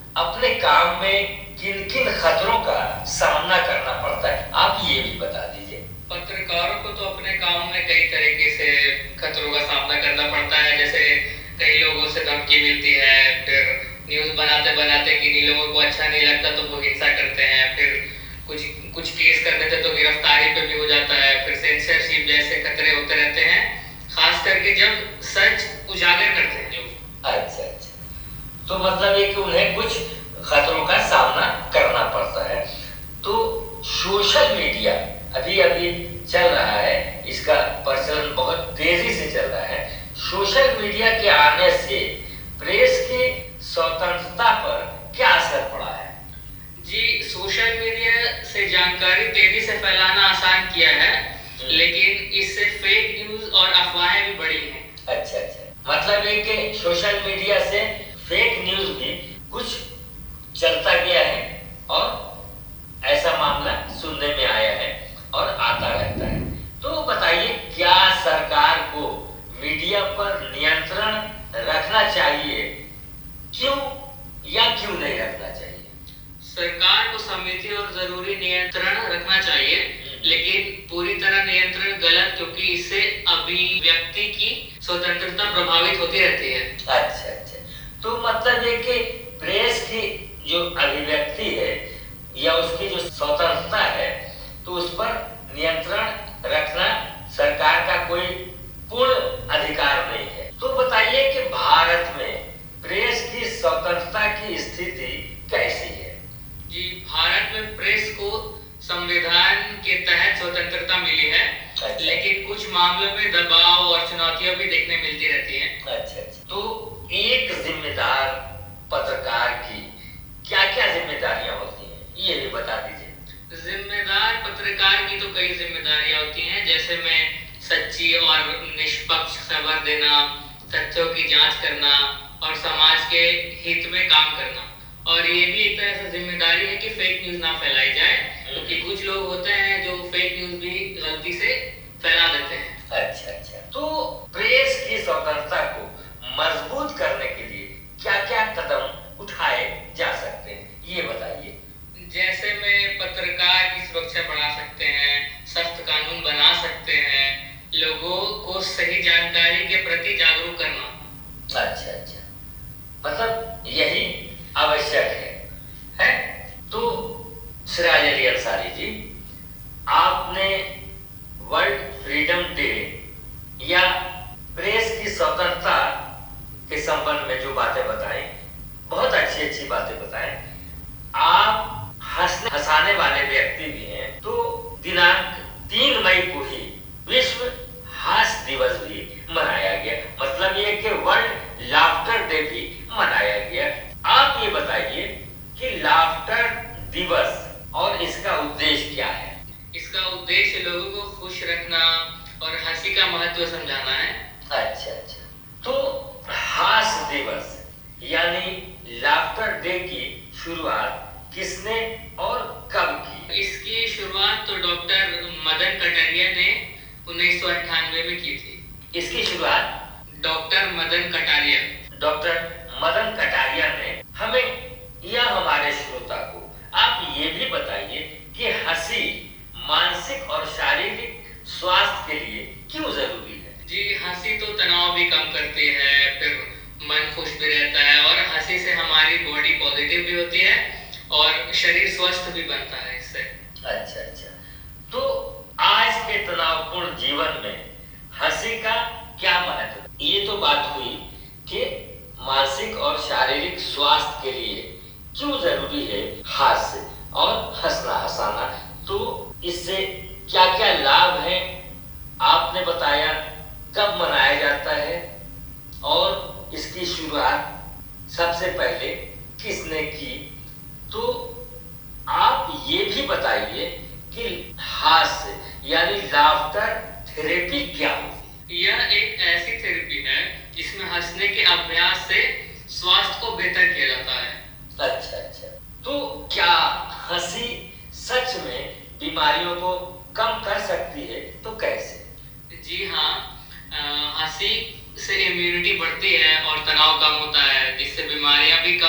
अपने काम में किन-किन खतरों का सामना करना पड़ता है, आप ये भी बता दीजिए। पत्रकारों को तो अपने काम में कई तरीके से खतरों का सामना करना पड़ता है। जैसे कई लोगों से धमकी मिलती है, फिर न्यूज़ बनाते-बनाते किन्हीं लोगों को अच्छा नहीं लगता तो वो हिंसा करते हैं, फिर कुछ कुछ केस कर देते तो गिरफ्तारी पे भी हो जाता है, फिर सेंसरशिप जैसे खतरे होते रहते हैं, खास करके जब सच उजागर करते हैं लोग। अच्छा, अच्छा। तो मतलब ये कि उन्हें कुछ खतरों का सामना करना पड़ता है। तो सोशल मीडिया अभी-अभी चल रहा है, इसका प्रचलन बहुत तेजी से चल रहा है। सोशल मीडिया के आने से प्रेस की स्वतंत्रता पर क्या असर पड़ा है? जी, सोशल मीडिया से जानकारी तेजी से फैलाना आसान किया है, लेकिन इससे फेक न्यूज़ और अफवाहें भी बढ़ी हैं। अच्छा, अच्छा। मतलब ये कि सोशल मीडिया से फेक न्यूज़ भी कुछ चलता गया है और ऐसा मामला सुनने में आया है और आता रहता है। तो बताइए, क्या सरकार को मीडिया पर नियंत्रण रखना चाहिए? क्यों या क्यों नहीं रखना चाहिए? सरकार को समिति और जरूरी नियंत्रण रखना चाहिए, लेकिन पूरी तरह नियंत्रण गलत, क्योंकि इससे अभिव्यक्ति की स्वतंत्रता प्रभावित होती रहती है। अच्छा, अच्छा। तो मतलब ये कि प्रेस की जो अभिव्यक्ति है या उसकी जो स्वतंत्रता है, तो उस पर नियंत्रण रखना सरकार का कोई पूर्ण अधिकार नहीं है। तो बताइए कि भारत में प्रेस की स्वतंत्रता की स्थिति कैसी है? जी, भारत में प्रेस को संविधान के तहत स्वतंत्रता मिली है, अच्छा। लेकिन कुछ मामलों में दबाव और चुनौतियां भी देखने मिलती रहती हैं। अच्छा, अच्छा। तो एक जिम्मेदार पत्रकार की क्या-क्या जिम्मेदारियां होती हैं, ये भी बता दीजिए। जिम्मेदार पत्रकार की तो कई जिम्मेदारियां होती हैं, जैसे में सच्ची और निष्पक्ष खबर देना, तथ्यों की जांच करना और समाज के हित में काम करना। और ये भी एक तरह से जिम्मेदारी है कि फेक न्यूज़ ना फैलाई जाए, क्योंकि कुछ लोग होते हैं जो फेक न्यूज़ भी गलती से फैला देते हैं। अच्छा, अच्छा। तो प्रेस की स्वतंत्रता को मजबूत करने के लिए क्या-क्या कदम उठाए जा सकते हैं, ये बताइए। जैसे में पत्रकार की सुरक्षा बढ़ा सकते हैं, सख्त कानून बना सकते हैं, लोगों को सही जानकारी के प्रति जागरूक करना। अच्छा, अच्छा। मतलब यही आवश्यक है? तो सिराज अली अंसारी जी, आपने वर्ल्ड फ्रीडम डे या प्रेस की स्वतंत्रता के संबंध में जो बातें बताई, बहुत अच्छी-अच्छी बातें बताएं। आप हंसाने वाले व्यक्ति भी हैं, तो दिनांक 3 मई को ही विश्व हास्य दिवस भी मनाया गया। मतलब ये कि वर्ल्ड लाफ्टर डे भी मनाया गया। आप ये बताइए कि लाफ्टर दिवस और इसका उद्देश्य क्या है? इसका उद्देश्य लोगों को खुश रखना और हंसी का महत्व समझाना है। अच्छा, अच्छा। तो हास्य दिवस यानी लाफ्टर डे की शुरुआत किसने और कब की? इसकी शुरुआत तो डॉक्टर मदन कटारिया ने 1998 में की थी। इसकी शुरुआत डॉक्टर मदन कटारिया ने हमें या हमारे श्रोता को आप ये भी बताइए कि हंसी मानसिक और शारीरिक स्वास्थ्य के लिए क्यों जरूरी है? जी, हंसी तो तनाव भी कम करती है, फिर मन खुश भी रहता है, और हंसी से हमारी बॉडी पॉजिटिव भी होती है और शरीर स्वस्थ भी बनता है इससे। अच्छा, अच्छा। तो आज के तनावपूर्ण जीवन में हंसी का क्या महत्व? ये तो बात हुई कि मानसिक और शारीरिक स्वास्थ्य के लिए क्यों जरूरी है हास्य और हंसना। तो इससे क्या-क्या लाभ हैं, आपने बताया। कब मनाया जाता है और इसकी शुरुआत सबसे पहले किसने की? तो आप ये भी बताइए कि हास्य यानी लाफ्टर थेरेपी क्या होती है? यह एक ऐसी थेरेपी है जिसमें हंसने के अभ्यास से स्वास्थ्य को बेहतर किया जाता है। अच्छा, अच्छा। तो क्या हंसी सच में बीमारियों को कम कर सकती है? तो कैसे? जी हाँ, हंसी से इम्यूनिटी बढ़ती है और तनाव कम होता है, जिससे बीमारियां भी कम